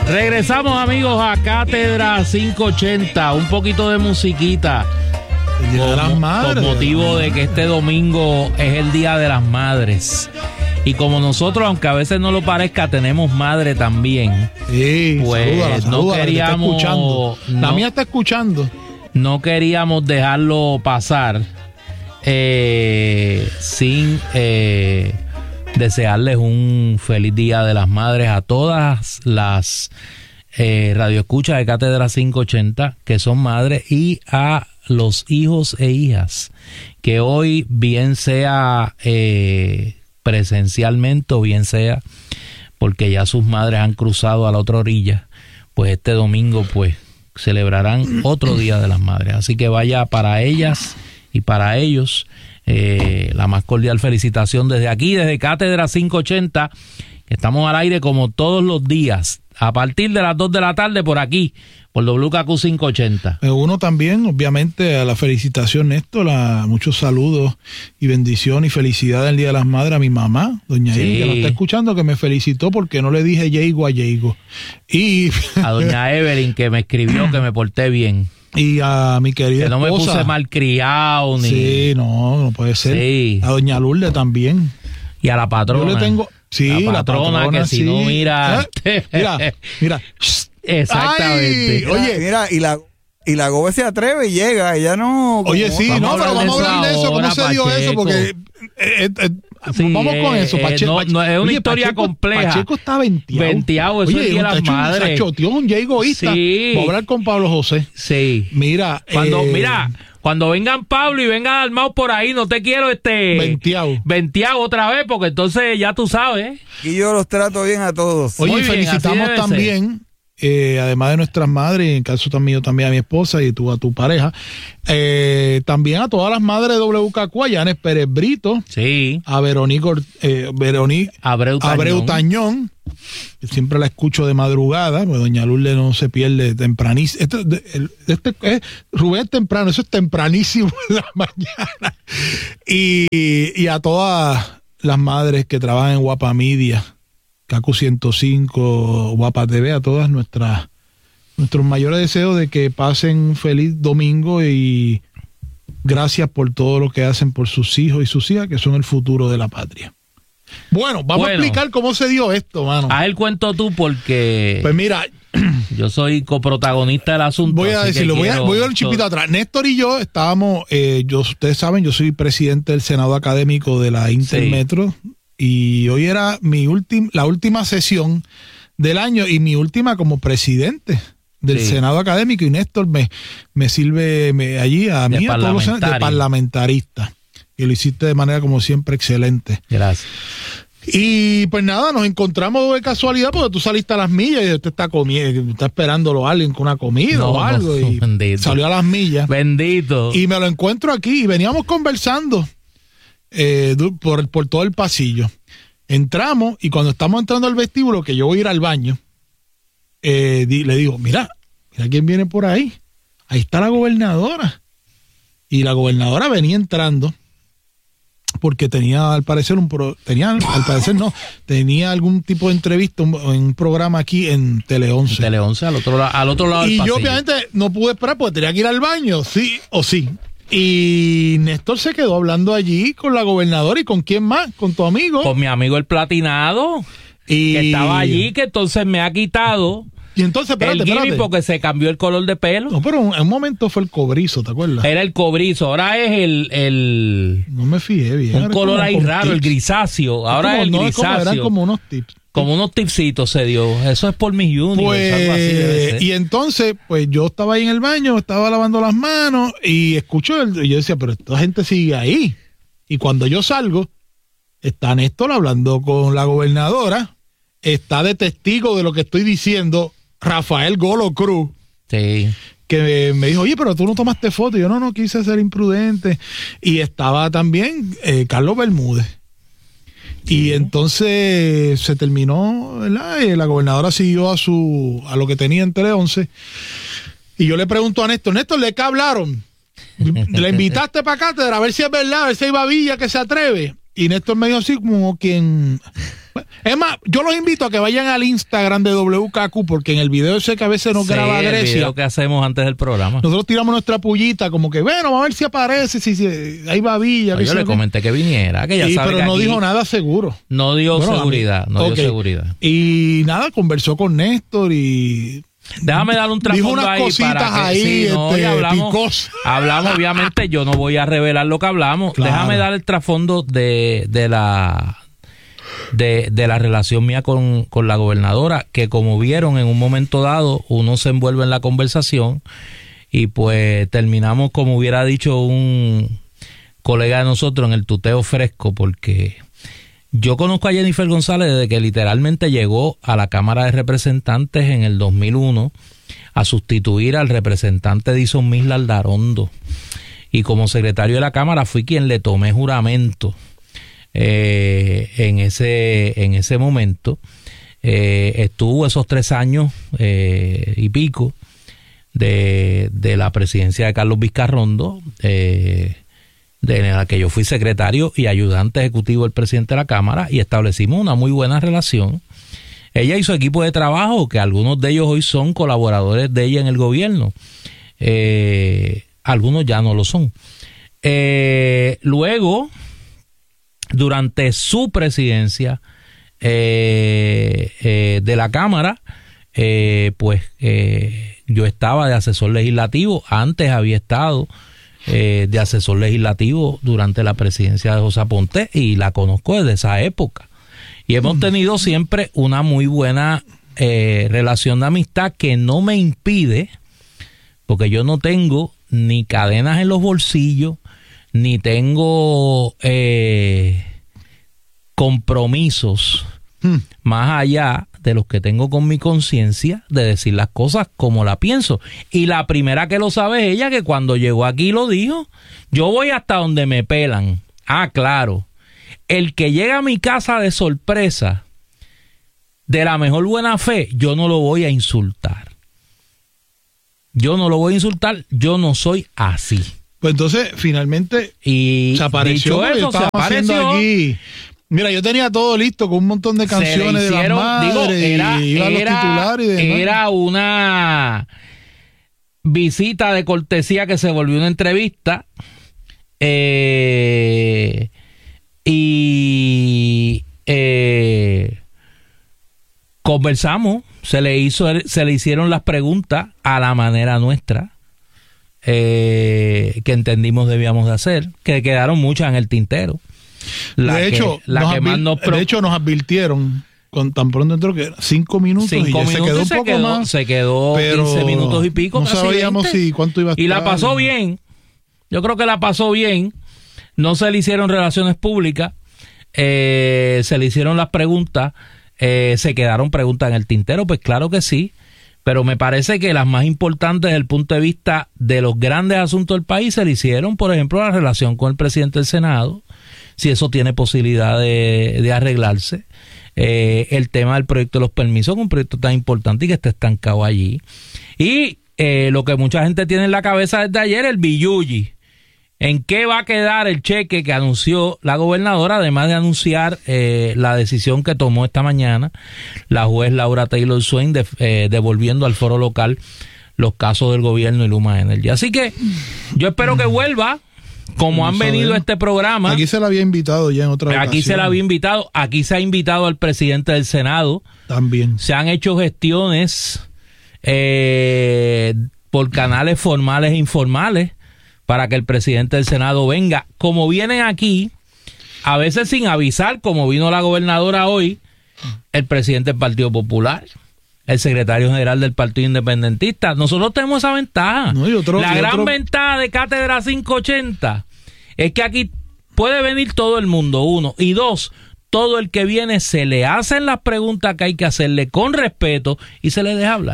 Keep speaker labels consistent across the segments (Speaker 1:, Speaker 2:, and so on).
Speaker 1: Regresamos, amigos, a Cátedra 580. Un poquito de musiquita.
Speaker 2: El Día de las Madres.
Speaker 1: Con motivo de que este domingo es el Día de las Madres. Y como nosotros, aunque a veces no lo parezca, tenemos madre también.
Speaker 2: Sí,
Speaker 1: pues
Speaker 2: salúdala,
Speaker 1: no queríamos.
Speaker 2: La mía está escuchando.
Speaker 1: No queríamos dejarlo pasar sin desearles un feliz Día de las Madres a todas las radioescuchas de Cátedra 580 que son madres, y a los hijos e hijas que hoy, bien sea presencialmente o bien sea porque ya sus madres han cruzado a la otra orilla, pues este domingo pues celebrarán otro Día de las Madres. Así que vaya para ellas y para ellos la más cordial felicitación desde aquí, desde Cátedra 580, que estamos al aire como todos los días a partir de las 2 de la tarde por aquí, por WKQ 580.
Speaker 2: Uno también, obviamente, a la felicitación, Néstor, muchos saludos y bendición y felicidad del Día de las Madres a mi mamá, doña Evelyn, que nos está escuchando, que me felicitó porque no le dije Yeigo a Yeigo. Y a
Speaker 1: doña Evelyn, que me escribió que me porté bien.
Speaker 2: Y a mi querida
Speaker 1: que no
Speaker 2: esposa,
Speaker 1: me puse malcriado ni...
Speaker 2: Sí, no puede ser.
Speaker 1: Sí.
Speaker 2: A doña Lourdes también.
Speaker 1: Y a la patrona.
Speaker 2: Yo le tengo... Sí,
Speaker 1: la patrona que si no mira...
Speaker 2: Mira.
Speaker 1: Exactamente.
Speaker 2: Ay, oye,
Speaker 3: mira, y la Gobe se atreve y llega, ella no...
Speaker 2: Oye, sí, pero vamos a hablar de eso, cómo se dio Pacheco. Eso, porque... vamos con eso, Pacheco.
Speaker 1: No, es una historia compleja.
Speaker 2: Pacheco está venteado.
Speaker 1: Eso es las madres.
Speaker 2: Tío, un ya egoísta.
Speaker 1: Sí.
Speaker 2: Voy a hablar con Pablo José.
Speaker 1: Sí.
Speaker 2: Mira.
Speaker 1: Cuando vengan Pablo y vengan Armado por ahí, no te quiero venteado otra vez, porque entonces ya tú sabes.
Speaker 3: Y yo los trato bien a todos.
Speaker 2: Oye, bien, felicitamos también, además de nuestras madres, en caso también a mi esposa y tú a tu pareja, también a todas las madres de WKQ, a Yanes Pérez Brito,
Speaker 1: sí,
Speaker 2: a Verónica Abreu Tañón, que siempre la escucho de madrugada, pues doña Lourdes no se pierde tempranísimo. Rubén temprano, eso es tempranísimo en la mañana. Y a todas las madres que trabajan en Guapa Media, CACU 105, Guapa TV, a todas nuestros mayores deseos de que pasen un feliz domingo y gracias por todo lo que hacen por sus hijos y sus hijas, que son el futuro de la patria. Bueno, vamos a explicar cómo se dio esto, mano.
Speaker 1: Haz el cuento tú porque...
Speaker 2: Pues mira...
Speaker 1: yo soy coprotagonista del asunto.
Speaker 2: Voy a decirlo, voy a ir un chipito atrás. Néstor y yo estábamos, ustedes saben, yo soy presidente del Senado Académico de la Intermetro, sí, y hoy era la última sesión del año y mi última como presidente del Senado Académico, y Néstor me sirve allí a mí, a todos los de parlamentarista. Y lo hiciste de manera, como siempre, excelente.
Speaker 1: Gracias.
Speaker 2: Y pues nada, nos encontramos de casualidad porque tú saliste a las millas y usted está esperándolo a alguien con una comida o algo. Y bendito. Salió a las millas.
Speaker 1: Bendito.
Speaker 2: Y me lo encuentro aquí y veníamos conversando por todo el pasillo. Entramos y cuando estamos entrando al vestíbulo, que yo voy a ir al baño, le digo, mira quién viene por ahí. Ahí está la gobernadora. Y la gobernadora venía entrando porque tenía al parecer tenía algún tipo de entrevista en un programa aquí en Tele 11.
Speaker 1: Tele 11 al otro lado del
Speaker 2: pasillo. Y yo obviamente no pude esperar porque tenía que ir al baño, sí o sí. Y Néstor se quedó hablando allí con la gobernadora. ¿Y con quién más? ¿Con tu amigo?
Speaker 1: Con mi amigo el Platinado, que estaba allí, que entonces me ha quitado...
Speaker 2: Y entonces, espérate.
Speaker 1: Porque se cambió el color de pelo.
Speaker 2: No, pero en un momento fue el cobrizo, ¿te acuerdas?
Speaker 1: Era el cobrizo, ahora es el...
Speaker 2: No me fijé bien.
Speaker 1: Un color ahí raro, tips. El grisáceo. Ahora es el grisáceo.
Speaker 2: Eran como unos tips.
Speaker 1: Como unos tipsitos se dio. Eso es por mis Universe,
Speaker 2: pues, algo así debe ser. Y entonces, pues yo estaba ahí en el baño, estaba lavando las manos y escucho, y yo decía, pero esta gente sigue ahí. Y cuando yo salgo, está Néstor hablando con la gobernadora, está de testigo de lo que estoy diciendo Rafael Golo Cruz,
Speaker 1: sí,
Speaker 2: que me dijo, oye, pero tú no tomaste foto. Y yo no quise ser imprudente. Y estaba también Carlos Bermúdez. Y entonces se terminó, ¿verdad? Y la gobernadora siguió a lo que tenía en Tele 11. Y yo le pregunto a Néstor, ¿de qué hablaron? ¿Le invitaste para acá a ver si es verdad, a ver si hay babilla que se atreve? Y Néstor me dijo así como quien Es más, yo los invito a que vayan al Instagram de WKQ, porque en el video ese que a veces nos graba Grecia,
Speaker 1: el video que hacemos antes del programa,
Speaker 2: nosotros tiramos nuestra pullita como que, bueno, vamos a ver si aparece, si hay babilla.
Speaker 1: Yo le comenté que viniera, que ya sabe
Speaker 2: pero
Speaker 1: que
Speaker 2: no
Speaker 1: aquí
Speaker 2: dijo nada seguro.
Speaker 1: No dio seguridad, dio seguridad.
Speaker 2: Y nada, conversó con Néstor y...
Speaker 1: Déjame dar un trasfondo
Speaker 2: unas
Speaker 1: ahí
Speaker 2: cositas
Speaker 1: para que
Speaker 2: ahí,
Speaker 1: hablamos, obviamente yo no voy a revelar lo que hablamos. Claro. Déjame dar el trasfondo de la relación mía con la gobernadora, que como vieron en un momento dado uno se envuelve en la conversación y pues terminamos, como hubiera dicho un colega de nosotros, en el tuteo fresco, porque yo conozco a Jennifer González desde que literalmente llegó a la Cámara de Representantes en el 2001 a sustituir al representante Edison Misla Aldarondo, y como secretario de la Cámara fui quien le tomé juramento en ese momento. Estuvo esos 3 años y pico de la presidencia de Carlos Vizcarrondo, de la que yo fui secretario y ayudante ejecutivo del presidente de la Cámara, y establecimos una muy buena relación. Ella y su equipo de trabajo, que algunos de ellos hoy son colaboradores de ella en el gobierno, algunos ya no lo son. Luego, durante su presidencia de la Cámara, yo estaba de asesor legislativo. Antes había estado de asesor legislativo durante la presidencia de José Aponte, y la conozco desde esa época. Y hemos tenido siempre una muy buena relación de amistad, que no me impide, porque yo no tengo ni cadenas en los bolsillos, ni tengo compromisos más allá de los que tengo con mi conciencia, de decir las cosas como la pienso. Y la primera que lo sabe es ella, que cuando llegó aquí lo dijo: yo voy hasta donde me pelan. Ah, claro, el que llega a mi casa de sorpresa, de la mejor buena fe, yo no lo voy a insultar. Yo no lo voy a insultar, yo no soy así.
Speaker 2: Pues entonces, finalmente,
Speaker 1: y
Speaker 2: se apareció.
Speaker 1: Dicho eso, se apareció
Speaker 2: aquí. Mira, yo tenía todo listo con un montón de canciones de las madres, iba a los titulares y demás. Era
Speaker 1: una visita de cortesía que se volvió una entrevista, y conversamos, se le hicieron las preguntas a la manera nuestra, que entendimos debíamos de hacer, que quedaron muchas en el tintero. De hecho,
Speaker 2: nos advirtieron con tan pronto entró que 5 minutos, se quedó un poco más.
Speaker 1: Se quedó 15 minutos y pico.
Speaker 2: No sabíamos cuánto iba a estar.
Speaker 1: Y la pasó bien. Yo creo que la pasó bien. No se le hicieron relaciones públicas. Se le hicieron las preguntas. Se quedaron preguntas en el tintero. Pues claro que sí. Pero me parece que las más importantes desde el punto de vista de los grandes asuntos del país se le hicieron, por ejemplo, la relación con el presidente del Senado, si eso tiene posibilidad de arreglarse. El tema del proyecto de los permisos, un proyecto tan importante y que está estancado allí. Y lo que mucha gente tiene en la cabeza desde ayer, el billuyi. ¿En qué va a quedar el cheque que anunció la gobernadora, además de anunciar la decisión que tomó esta mañana la juez Laura Taylor Swain, devolviendo al foro local los casos del gobierno y Luma Energy? Así que yo espero que vuelva, como han venido a este programa.
Speaker 2: Aquí se la había invitado ya en otra ocasión.
Speaker 1: Aquí se la había invitado, aquí se ha invitado al presidente del Senado.
Speaker 2: También.
Speaker 1: Se han hecho gestiones por canales formales e informales para que el presidente del Senado venga, como vienen aquí, a veces sin avisar, como vino la gobernadora hoy, el presidente del Partido Popular, el secretario general del Partido Independentista. Nosotros tenemos esa ventaja. La gran ventaja de Cátedra 580 es que aquí puede venir todo el mundo, 1, y 2, todo el que viene se le hacen las preguntas que hay que hacerle con respeto y se le deja hablar.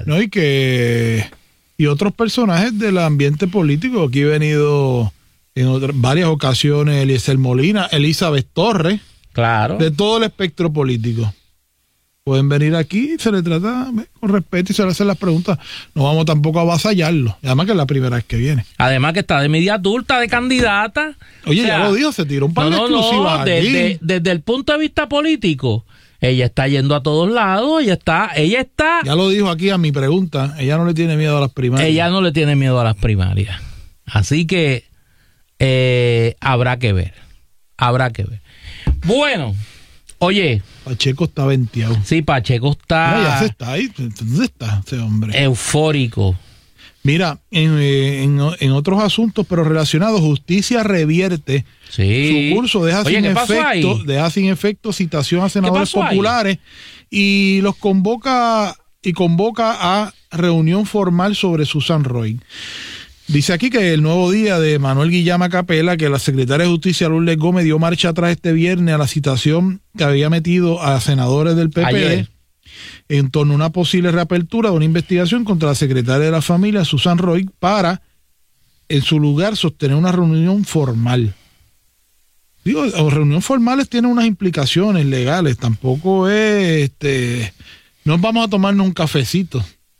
Speaker 2: Y otros personajes del ambiente político. Aquí he venido en varias ocasiones Eliezer Molina, Elizabeth Torres.
Speaker 1: Claro.
Speaker 2: De todo el espectro político. Pueden venir aquí y se les trata con respeto y se les hacen las preguntas. No vamos tampoco a avasallarlo. Además que es la primera vez que viene.
Speaker 1: Además que está de media adulta, de candidata.
Speaker 2: Oye, ya lo dijo, se tiró un par de exclusivas aquí.
Speaker 1: Desde el punto de vista político, Ella está yendo a todos lados, ella está...
Speaker 2: Ya lo dijo aquí a mi pregunta, ella no le tiene miedo a las primarias.
Speaker 1: Ella no le tiene miedo a las primarias. Así que habrá que ver. Bueno, oye...
Speaker 2: Pacheco está venteado.
Speaker 1: Sí, Pacheco está...
Speaker 2: No, ya se está ahí. ¿Dónde está ese hombre?
Speaker 1: Eufórico.
Speaker 2: Mira, en otros asuntos, pero relacionados, justicia revierte su curso, deja sin efecto citación a senadores populares y los convoca a reunión formal sobre Susan Roy. Dice aquí que el Nuevo Día de Manuel Guillama Capela, que la secretaria de Justicia Lourdes Gómez dio marcha atrás este viernes a la citación que había metido a senadores del PPD. Ayer. En torno a una posible reapertura de una investigación contra la secretaria de la familia, Susan Roy, para, en su lugar, sostener una reunión formal. Digo, reuniones formales tienen unas implicaciones legales, tampoco es, no vamos a tomarnos un cafecito.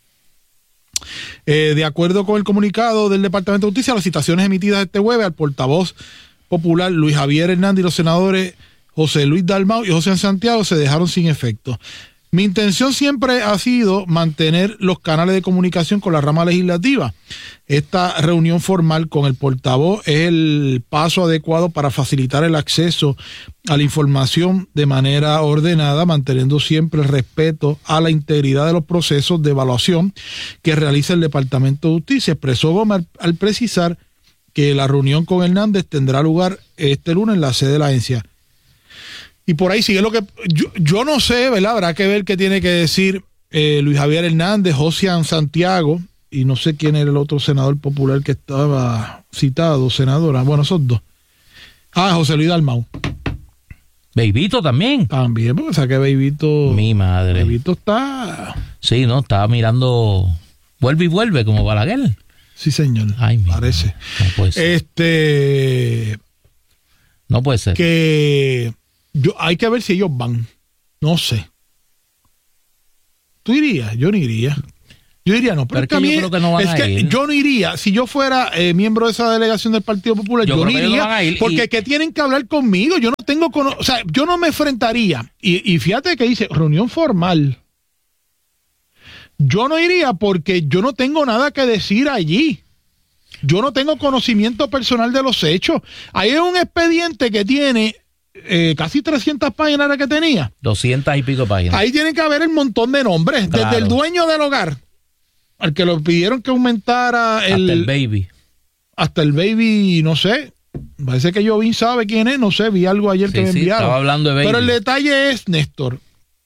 Speaker 2: De acuerdo con el comunicado del Departamento de Justicia, las citaciones emitidas este jueves al portavoz popular Luis Javier Hernández y los senadores José Luis Dalmau y José Santiago se dejaron sin efecto. Mi intención siempre ha sido mantener los canales de comunicación con la rama legislativa. Esta reunión formal con el portavoz es el paso adecuado para facilitar el acceso a la información de manera ordenada, manteniendo siempre el respeto a la integridad de los procesos de evaluación que realiza el Departamento de Justicia. Expresó Gómez al precisar que la reunión con Hernández tendrá lugar este lunes en la sede de la agencia. Y por ahí sigue lo que... Yo no sé, ¿verdad? Habrá que ver qué tiene que decir Luis Javier Hernández, José Santiago, y no sé quién era el otro senador popular que estaba citado, senadora. Bueno, esos dos. José Luis Dalmau.
Speaker 1: Beibito también.
Speaker 2: También, porque saqué Beibito...
Speaker 1: Mi madre.
Speaker 2: Beibito está...
Speaker 1: Sí, ¿no? Estaba mirando... Vuelve y vuelve, como Balaguer.
Speaker 2: Sí, señor.
Speaker 1: Ay,
Speaker 2: parece.
Speaker 1: No puede ser. No puede ser.
Speaker 2: Que... hay que ver si ellos van. No sé. ¿Tú irías? Yo no iría. Yo diría no. Pero es que a mí, yo creo que no van a ir. Yo no iría. Si yo fuera miembro de esa delegación del Partido Popular, yo no iría. Porque ¿qué tienen que hablar conmigo? Yo no tengo... O sea, yo no me enfrentaría. Y fíjate que dice reunión formal. Yo no iría porque yo no tengo nada que decir allí. Yo no tengo conocimiento personal de los hechos. Ahí es un expediente que tiene... casi 300 páginas era que tenía.
Speaker 1: 200 y pico páginas.
Speaker 2: Ahí tienen que haber el montón de nombres. Claro. Desde el dueño del hogar, al que lo pidieron que aumentara
Speaker 1: hasta el baby.
Speaker 2: Hasta el baby, no sé. Parece que Jovín sabe quién es, no sé, vi algo ayer que me enviaron.
Speaker 1: Estaba hablando de baby.
Speaker 2: Pero el detalle es, Néstor,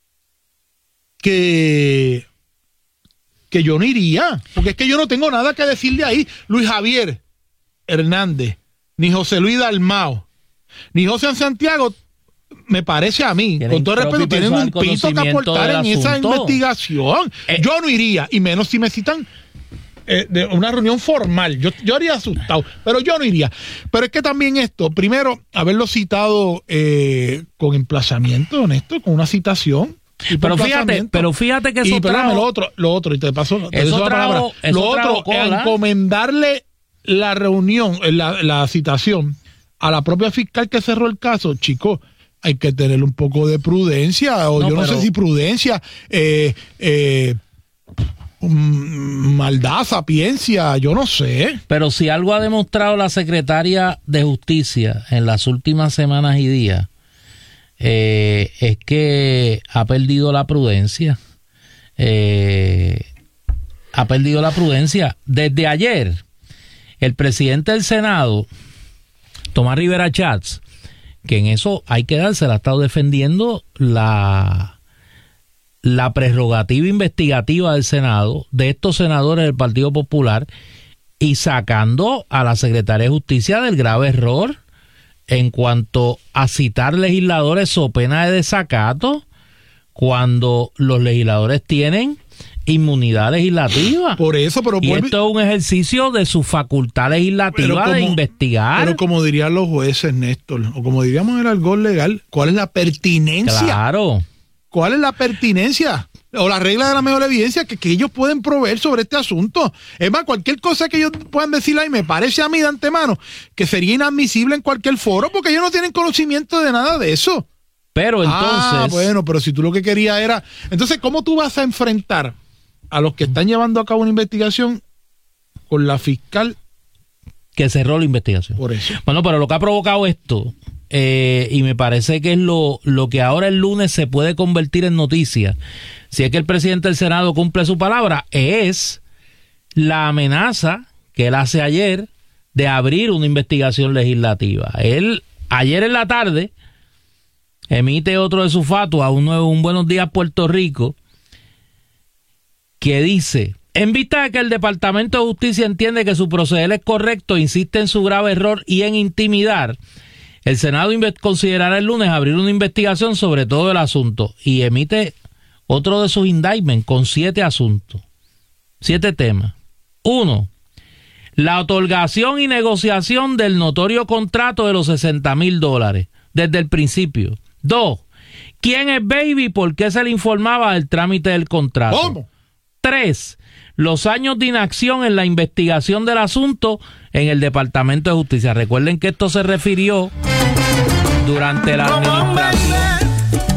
Speaker 2: que yo no iría, porque es que yo no tengo nada que decirle ahí. Luis Javier Hernández, ni José Luis Dalmau, ni José Santiago, me parece a mí, con todo respeto, tienen un pito que aportar en esa investigación. Yo no iría, y menos si me citan de una reunión formal. Yo haría asustado, pero yo no iría. Pero es que también esto, primero, haberlo citado con emplazamiento, honesto, con una citación.
Speaker 1: Pero fíjate que eso
Speaker 2: lo otro, y te pasó encomendarle la reunión, la citación a la propia fiscal que cerró el caso. Chico, hay que tener un poco de prudencia, o no sé si prudencia, maldad, sapiencia, yo no sé.
Speaker 1: Pero si algo ha demostrado la secretaria de Justicia en las últimas semanas y días, es que ha perdido la prudencia. Ha perdido la prudencia. Desde ayer, el presidente del Senado, Tomás Rivera Chats, que en eso hay que dársela, ha estado defendiendo la prerrogativa investigativa del Senado, de estos senadores del Partido Popular, y sacando a la secretaria de Justicia del grave error en cuanto a citar legisladores so pena de desacato cuando los legisladores tienen inmunidad legislativa.
Speaker 2: Por eso,
Speaker 1: y esto es un ejercicio de su facultad legislativa de investigar.
Speaker 2: Pero como dirían los jueces, Néstor, o como diríamos en el argot legal, ¿cuál es la pertinencia?
Speaker 1: Claro.
Speaker 2: ¿Cuál es la pertinencia? O la regla de la mejor evidencia que ellos pueden proveer sobre este asunto. Es más, cualquier cosa que ellos puedan decir ahí, me parece a mí de antemano que sería inadmisible en cualquier foro, porque ellos no tienen conocimiento de nada de eso.
Speaker 1: Pero entonces...
Speaker 2: bueno, pero si tú lo que querías era... Entonces, ¿cómo tú vas a enfrentar a los que están llevando a cabo una investigación con la fiscal
Speaker 1: que cerró la investigación?
Speaker 2: Por eso.
Speaker 1: Bueno, pero lo que ha provocado esto, y me parece que es lo que ahora el lunes se puede convertir en noticia, si es que el presidente del Senado cumple su palabra, es la amenaza que él hace ayer de abrir una investigación legislativa. Él, ayer en la tarde, emite otro de sus fatuas, un Buenos Días Puerto Rico, que dice: en vista de que el Departamento de Justicia entiende que su proceder es correcto, insiste en su grave error y en intimidar, el Senado considerará el lunes abrir una investigación sobre todo el asunto, y emite otro de sus indictments con 7 asuntos, 7 temas. 1. La otorgación y negociación del notorio contrato de los $60,000 desde el principio. 2. ¿Quién es Baby y por qué se le informaba del trámite del contrato?
Speaker 2: ¿Cómo?
Speaker 1: 3. Los años de inacción en la investigación del asunto en el Departamento de Justicia. Recuerden que esto se refirió durante la administración.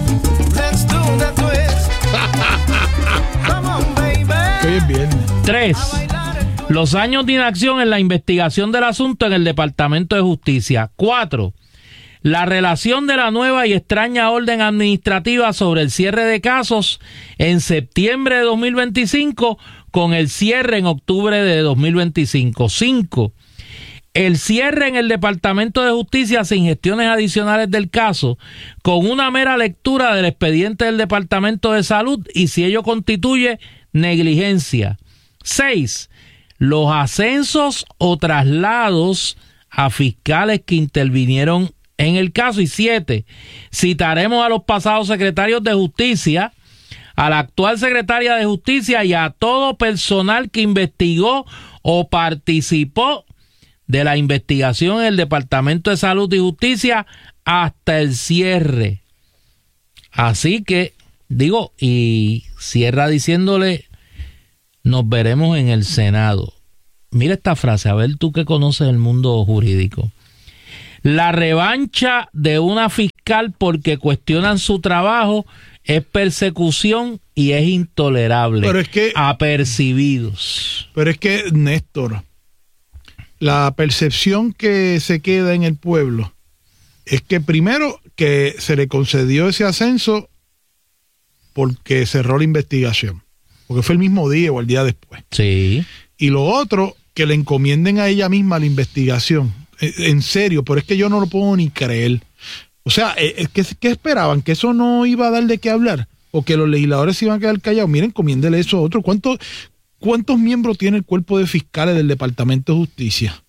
Speaker 2: Hoy es viernes.
Speaker 1: 3. Los años de inacción en la investigación del asunto en el Departamento de Justicia. 4. La relación de la nueva y extraña orden administrativa sobre el cierre de casos en septiembre de 2025 con el cierre en octubre de 2025. 5. El cierre en el Departamento de Justicia sin gestiones adicionales del caso, con una mera lectura del expediente del Departamento de Salud y si ello constituye negligencia. 6. Los ascensos o traslados a fiscales que intervinieron en el caso. Y 7. Citaremos a los pasados secretarios de Justicia, a la actual secretaria de Justicia y a todo personal que investigó o participó de la investigación en el Departamento de Salud y Justicia hasta el cierre. Así que, digo, y cierra diciéndole: nos veremos en el Senado. Mira esta frase, a ver tú que conoces el mundo jurídico. La revancha de una fiscal porque cuestionan su trabajo es persecución y es intolerable.
Speaker 2: Pero es que,
Speaker 1: apercibidos.
Speaker 2: Pero es que, Néstor, la percepción que se queda en el pueblo es que primero que se le concedió ese ascenso porque cerró la investigación, porque fue el mismo día o el día después.
Speaker 1: Sí.
Speaker 2: Y lo otro, que le encomienden a ella misma la investigación. En serio, pero es que yo no lo puedo ni creer. O sea, ¿qué esperaban? ¿Que eso no iba a dar de qué hablar? ¿O que los legisladores se iban a quedar callados? Miren, encomiéndele eso a otro. ¿Cuántos miembros tiene el cuerpo de fiscales del Departamento de Justicia?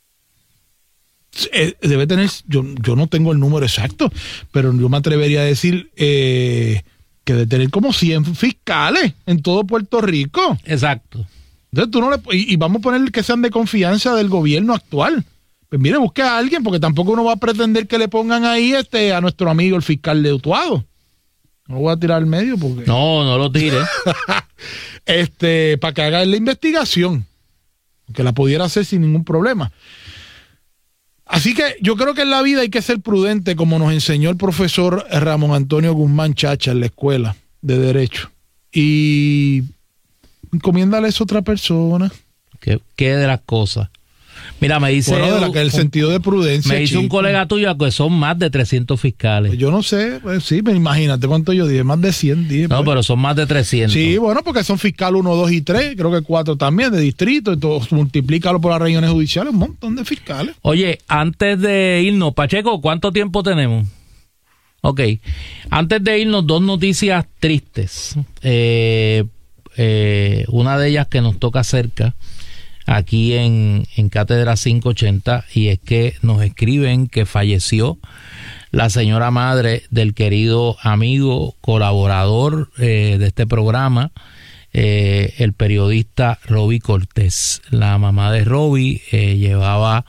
Speaker 2: Debe tener, yo no tengo el número exacto, pero yo me atrevería a decir que debe tener como 100 fiscales en todo Puerto Rico.
Speaker 1: Exacto.
Speaker 2: Entonces tú no y vamos a poner que sean de confianza del gobierno actual. Pues mire, busque a alguien, porque tampoco uno va a pretender que le pongan ahí a nuestro amigo el fiscal de Utuado. No lo voy a tirar al medio porque...
Speaker 1: No lo tire.
Speaker 2: Para que haga la investigación, que la pudiera hacer sin ningún problema. Así que yo creo que en la vida hay que ser prudente, como nos enseñó el profesor Ramón Antonio Guzmán Chacha en la escuela de Derecho. Y encomiéndale eso a otra persona.
Speaker 1: ¿Qué de las cosas? Mira, me dice...
Speaker 2: Bueno, el sentido de prudencia.
Speaker 1: Me dice un colega tuyo que son más de 300 fiscales.
Speaker 2: Pues yo no sé, pues sí, pero imagínate cuánto yo dije, más de 100 dije.
Speaker 1: No, pero son más de 300.
Speaker 2: Sí, bueno, porque son fiscal 1, 2 y 3, creo que 4 también, de distrito, entonces multiplícalo por las regiones judiciales, un montón de fiscales.
Speaker 1: Oye, antes de irnos, Pacheco, ¿cuánto tiempo tenemos? Ok, antes de irnos, 2 noticias tristes. Una de ellas que nos toca cerca, aquí en Cátedra 580, y es que nos escriben que falleció la señora madre del querido amigo, colaborador de este programa, el periodista Roby Cortés. La mamá de Roby llevaba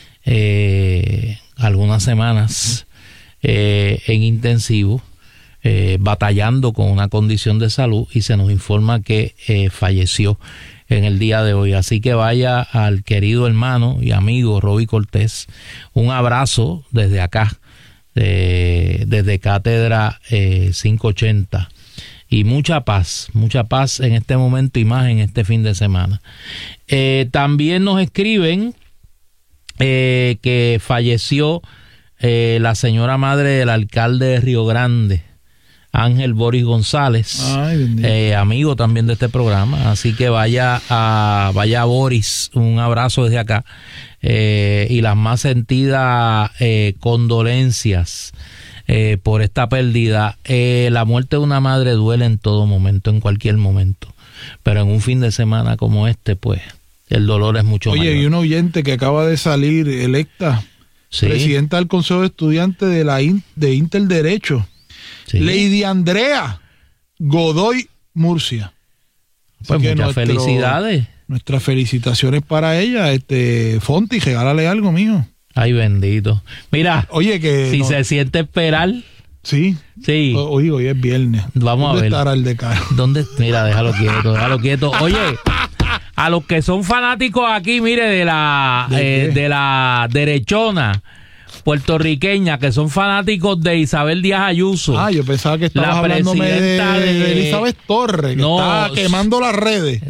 Speaker 1: algunas semanas en intensivo, batallando con una condición de salud, y se nos informa que falleció en el día de hoy. Así que vaya al querido hermano y amigo Roby Cortés, un abrazo desde acá, desde Cátedra 580. Y mucha paz en este momento y más en este fin de semana. También nos escriben que falleció la señora madre del alcalde de Río Grande, Ángel Boris González. Ay, amigo también de este programa, así que vaya a Boris, un abrazo desde acá, y las más sentidas condolencias por esta pérdida. La muerte de una madre duele en todo momento, en cualquier momento, pero en un fin de semana como este, pues el dolor es mucho mayor.
Speaker 2: Oye, y un oyente que acaba de salir electa, sí, presidenta del Consejo de Estudiantes de Interderecho, sí, Lady Andrea Godoy Murcia.
Speaker 1: Pues muchas felicidades.
Speaker 2: Nuestras felicitaciones para ella. Fonti, regálale algo, mijo.
Speaker 1: Ay, bendito. Mira,
Speaker 2: oye, que
Speaker 1: si se siente esperar.
Speaker 2: Sí.
Speaker 1: Sí.
Speaker 2: Hoy es viernes.
Speaker 1: Vamos a ver.
Speaker 2: ¿Dónde estará el decano?
Speaker 1: Mira, déjalo quieto. Oye, a los que son fanáticos aquí, mire, de la derechona puertorriqueña, que son fanáticos de Isabel Díaz Ayuso.
Speaker 2: Ah, yo pensaba que estabas hablándome de Elizabeth Torres, que está quemando las redes.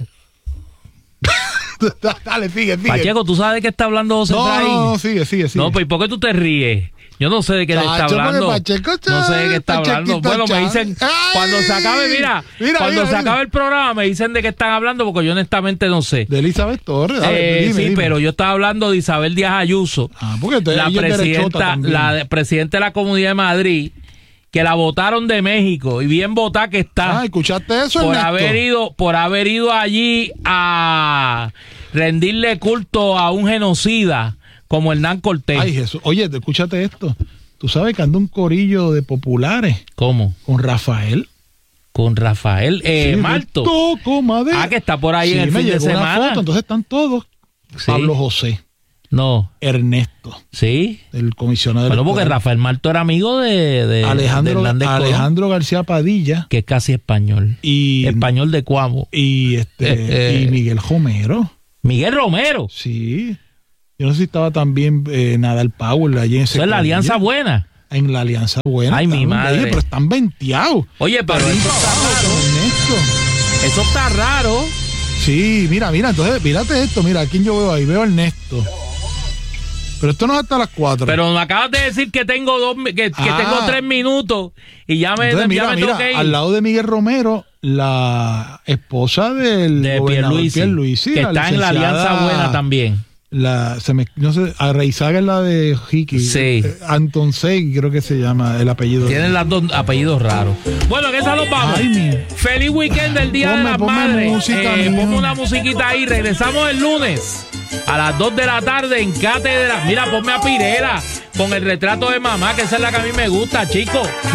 Speaker 2: Dale, sigue.
Speaker 1: Pacheco, ¿tú sabes de qué está hablando José Efraín?
Speaker 2: No, sigue.
Speaker 1: No, pues ¿por qué tú te ríes? Yo no sé de qué le está hablando. No sé de qué está hablando. Bueno, me dicen, cuando se acabe, cuando se acabe el programa, me dicen de qué están hablando, porque yo honestamente no sé.
Speaker 2: De Elizabeth Torres.
Speaker 1: Dime. Pero yo estaba hablando de Isabel Díaz Ayuso, la presidenta de la Comunidad de Madrid, que la votaron de México, y bien votada que está.
Speaker 2: ¿Escuchaste eso,
Speaker 1: por haber ido allí a rendirle culto a un genocida como Hernán Cortés.
Speaker 2: Ay, Jesús. Oye, escúchate esto. ¿Tú sabes que anda un corillo de populares?
Speaker 1: ¿Cómo?
Speaker 2: Con Rafael.
Speaker 1: Sí, Marto. Que está por ahí en el fin de semana.
Speaker 2: Una foto, entonces están todos. Sí. Pablo José.
Speaker 1: No.
Speaker 2: Ernesto.
Speaker 1: Sí.
Speaker 2: El comisionado
Speaker 1: electoral. Bueno, porque Rafael Marto era amigo de
Speaker 2: Alejandro García Padilla.
Speaker 1: Que es casi español. Español de Cuamo.
Speaker 2: Y Miguel Romero.
Speaker 1: ¿Miguel Romero?
Speaker 2: Sí. Yo no sé si estaba también Nadal Powell allí en ese.
Speaker 1: ¿Eso es la Alianza Buena?
Speaker 2: En la Alianza Buena.
Speaker 1: Ay, mi madre.
Speaker 2: Pero están venteados.
Speaker 1: Oye, pero eso está raro. Eso está raro.
Speaker 2: Sí, mira, entonces, mírate esto. Mira, ¿a quién yo veo ahí? Veo a Ernesto. Pero esto no es hasta las 4.
Speaker 1: Pero me acabas de decir que tengo tengo 3 minutos y ya me tengo que ir.
Speaker 2: Al lado de Miguel Romero, la esposa del gobernador Pierluisi,
Speaker 1: que está en la Alianza Buena también.
Speaker 2: No sé, Arreizaga es la de Hickey.
Speaker 1: Sí.
Speaker 2: Anton Segui, creo que se llama el apellido.
Speaker 1: Tienen las dos apellidos raros. Bueno, en esa nos vamos. Feliz weekend del Día de las Madres. Ponme una musiquita ahí. Regresamos el lunes a las 2 de la tarde en Cátedra. Mira, ponme a Pirela con el retrato de mamá, que esa es la que a mí me gusta, chicos.